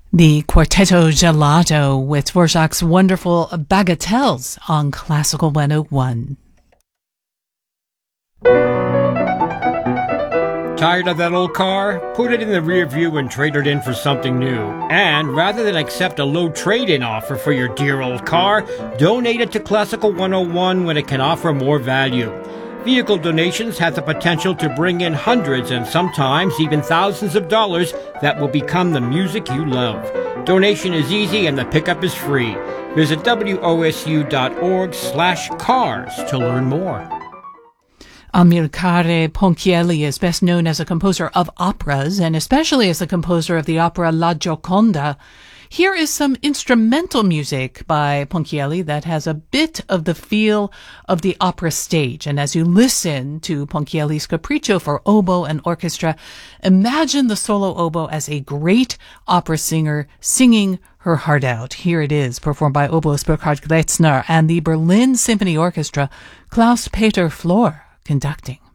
The Quartetto Gelato with Dvorak's wonderful Bagatelles on Classical 101. Tired of that old car? Put it in the rear view and trade it in for something new. And rather than accept a low trade-in offer for your dear old car, donate it to Classical 101 when it can offer more value. Vehicle donations have the potential to bring in hundreds and sometimes even thousands of dollars that will become the music you love. Donation is easy and the pickup is free. Visit wosu.org/cars to learn more. Amilcare Ponchielli is best known as a composer of operas and especially as the composer of the opera La Gioconda. Here is some instrumental music by Ponchielli that has a bit of the feel of the opera stage. And as you listen to Ponchielli's Capriccio for oboe and orchestra, imagine the solo oboe as a great opera singer singing her heart out. Here it is, performed by oboist Burkhard Gleitzner and the Berlin Symphony Orchestra, Klaus-Peter Flor conducting.